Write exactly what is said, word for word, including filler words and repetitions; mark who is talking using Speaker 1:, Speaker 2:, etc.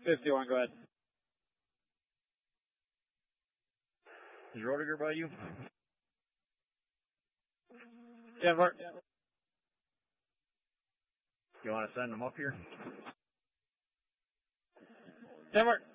Speaker 1: fifty-one, go ahead.
Speaker 2: Is Rodiger by you?
Speaker 1: ten mark.
Speaker 2: You want to send them up here?
Speaker 1: ten mark.